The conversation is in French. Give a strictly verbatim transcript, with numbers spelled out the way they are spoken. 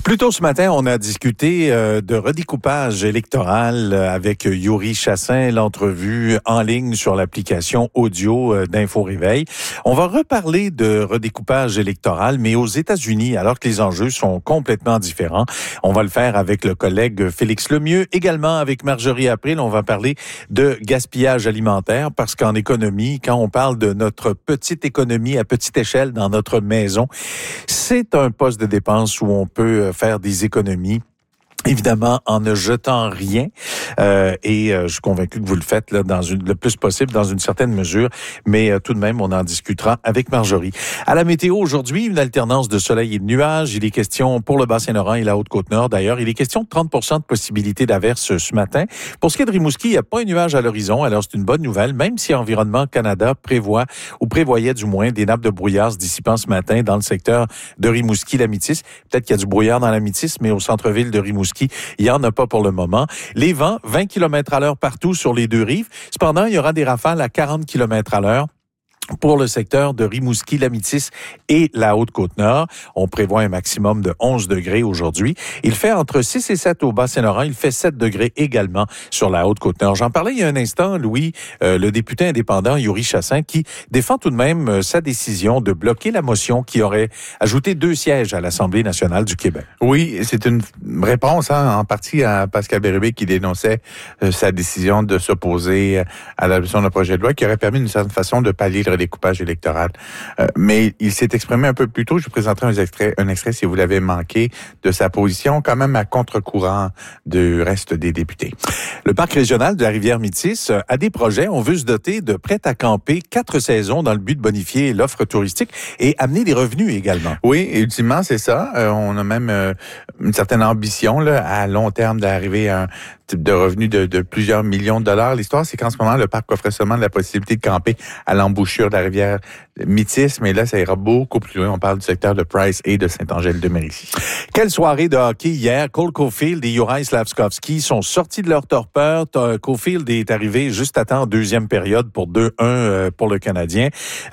Plus tôt ce matin, on a discuté euh, de redécoupage électoral avec Yuri Chassin, l'entrevue en ligne sur l'application audio euh, d'Info Réveil. On va reparler de redécoupage électoral, mais aux États-Unis, alors que les enjeux sont complètement différents. On va le faire avec le collègue Félix Lemieux, également avec Marjorie April. On va parler de gaspillage alimentaire, parce qu'en économie, quand on parle de notre petite économie à petite échelle dans notre maison, c'est un poste de dépense où on peut faire des économies. Évidemment, en ne jetant rien. Euh, et euh, je suis convaincu que vous le faites là, dans une, le plus possible, dans une certaine mesure. Mais euh, tout de même, on en discutera avec Marjorie. À la météo, aujourd'hui, une alternance de soleil et de nuages. Il est question pour le Bas-Saint-Laurent et la Haute-Côte-Nord. D'ailleurs, il est question de trente pour cent de possibilité d'averse ce matin. Pour ce qui est de Rimouski, il n'y a pas un nuage à l'horizon. Alors, c'est une bonne nouvelle, même si Environnement Canada prévoit, ou prévoyait du moins, des nappes de brouillard se dissipant ce matin dans le secteur de Rimouski-Lamitis. Peut-être qu'il y a du brouillard dans Lamitis, mais au centre-ville de Rimouski, il n'y en a pas pour le moment. Les vents, vingt kilomètres à l'heure partout sur les deux rives. Cependant, il y aura des rafales à quarante kilomètres à l'heure. Pour le secteur de Rimouski, Lamitis et la Haute-Côte-Nord, on prévoit un maximum de onze degrés aujourd'hui. Il fait entre six et sept au Bas-Saint-Laurent. Il fait sept degrés également sur la Haute-Côte-Nord. J'en parlais il y a un instant, Louis, euh, le député indépendant Yuri Chassin, qui défend tout de même euh, sa décision de bloquer la motion qui aurait ajouté deux sièges à l'Assemblée nationale du Québec. Oui, c'est une réponse hein, en partie à Pascal Bérubé qui dénonçait euh, sa décision de s'opposer à l'adoption d'un projet de loi qui aurait permis d'une certaine façon de pallier le découpage électoral. Euh, mais il s'est exprimé un peu plus tôt. Je vous présenterai un extrait, un extrait si vous l'avez manqué de sa position, quand même à contre-courant du reste des députés. Le parc régional de la Rivière-Métis a des projets. On veut se doter de prêts à camper quatre saisons dans le but de bonifier l'offre touristique et amener des revenus également. Oui, ultimement, c'est ça. Euh, on a même euh, une certaine ambition là, à long terme d'arriver à un type de revenu de, de plusieurs millions de dollars. L'histoire, c'est qu'en ce moment, le parc offre seulement la possibilité de camper à l'embouchure de la rivière Métis, mais là, ça ira beaucoup plus loin. On parle du secteur de Price et de Saint-Angèle-de-Mérici. Quelle soirée de hockey hier. Cole Caulfield et Juraj Slavkovski sont sortis de leur torpeur. Caulfield est arrivé juste à temps en deuxième période pour deux un pour le Canadien.